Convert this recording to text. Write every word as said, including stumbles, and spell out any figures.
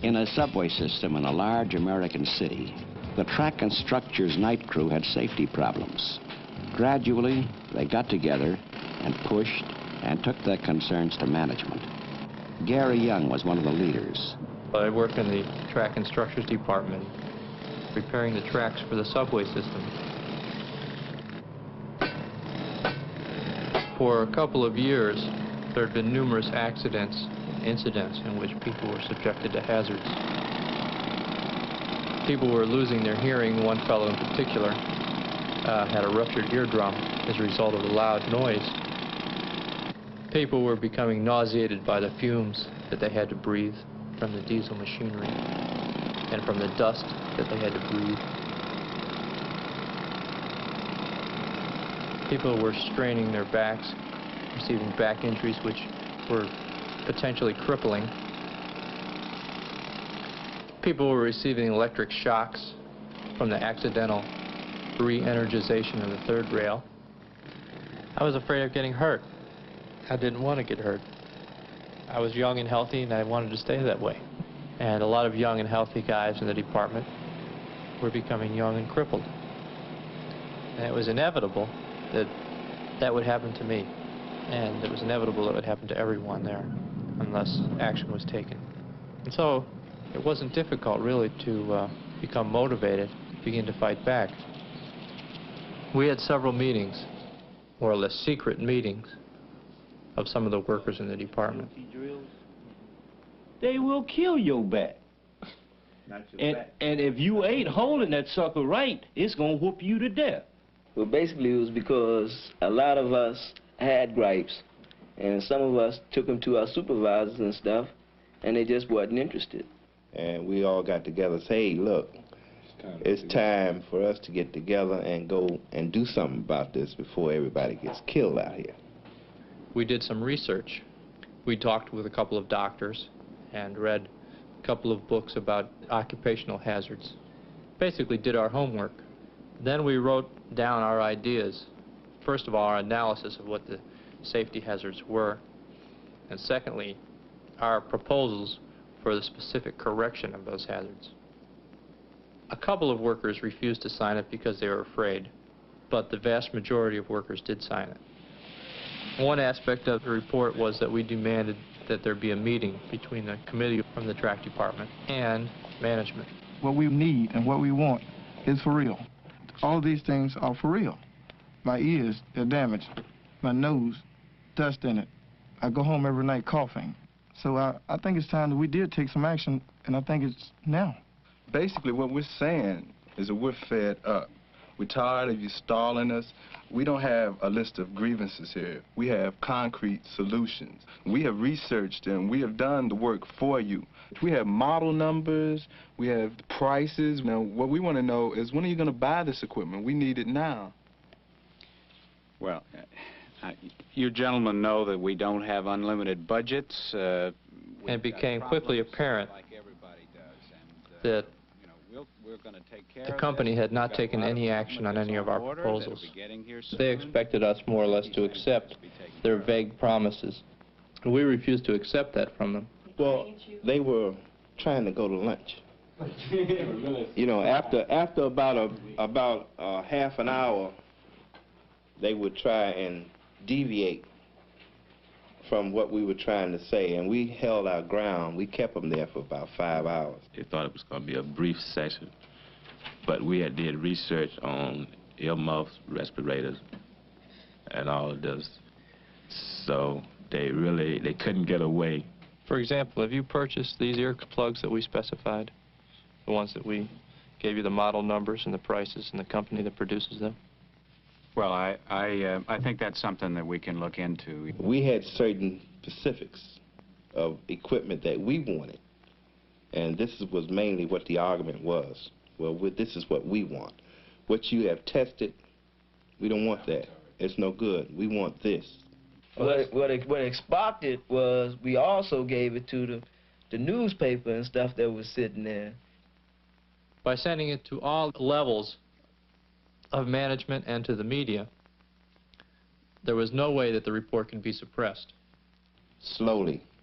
In a subway system in a large American city, the track and structures night crew had safety problems. Gradually, they got together and pushed and took their concerns to management. Gary Young was one of the leaders. I work in the track and structures department, repairing the tracks for the subway system. For a couple of years, there had been numerous accidents, incidents in which people were subjected to hazards. People were losing their hearing. One fellow in particular uh, had a ruptured eardrum as a result of the loud noise. People were becoming nauseated by the fumes that they had to breathe from the diesel machinery and from the dust that they had to breathe. People were straining their backs, receiving back injuries which were potentially crippling. People were receiving electric shocks from the accidental re-energization of the third rail. I was afraid of getting hurt. I didn't want to get hurt. I was young and healthy, and I wanted to stay that way. And a lot of young and healthy guys in the department were becoming young and crippled. And it was inevitable that that would happen to me. And it was inevitable it would happen to everyone there unless action was taken. And so it wasn't difficult, really, to uh, become motivated, begin to fight back. We had several meetings, more or less secret meetings, of some of the workers in the department. They will kill your back. Not your and, back. And if you ain't holding that sucker right, it's gonna whoop you to death. Well, basically it was because a lot of us had gripes, and some of us took them to our supervisors and stuff, and they just wasn't interested. And we all got together and said, hey, look, it's time for us to get together and go and do something about this before everybody gets killed out here. We did some research. We talked with a couple of doctors and read a couple of books about occupational hazards. Basically did our homework. Then we wrote down our ideas. First of all, our analysis of what the safety hazards were, and secondly, our proposals for the specific correction of those hazards. A couple of workers refused to sign it because they were afraid, but the vast majority of workers did sign it. One aspect of the report was that we demanded that there be a meeting between the committee from the track department and management. What we need and what we want is for real. All of these things are for real. My ears, they're damaged. My nose, dust in it. I go home every night coughing. So I, I think it's time that we did take some action, and I think it's now. Basically, what we're saying is that we're fed up. We're tired of you stalling us. We don't have a list of grievances here. We have concrete solutions. We have researched and we have done the work for you. We have model numbers. We have prices. Now, what we want to know is, when are you going to buy this equipment? We need it now. Well, uh, you gentlemen know that we don't have unlimited budgets. Uh, and it became quickly apparent like everybody does. And, uh, that We're going to take care the company had not taken any action on any of our proposals. They expected us more or less to accept their vague promises. We refused to accept that from them. Well, they were trying to go to lunch. You know, after after about a about a half an hour, they would try and deviate from what we were trying to say, and we held our ground. We kept them there for about five hours. They thought it was going to be a brief session, but we had did research on earmuffs, respirators, and all of this. So they really, they couldn't get away. For example, have you purchased these ear plugs that we specified? The ones that we gave you the model numbers and the prices and the company that produces them? Well, I, I, uh, I think that's something that we can look into. We had certain specifics of equipment that we wanted, and this was mainly what the argument was. Well, this is what we want. What you have tested, we don't want that. It's no good. We want this. What, what, what sparked it was we also gave it to the, the newspaper and stuff that was sitting there. By sending it to all levels of management and to the media, there was no way that the report could be suppressed. Slowly,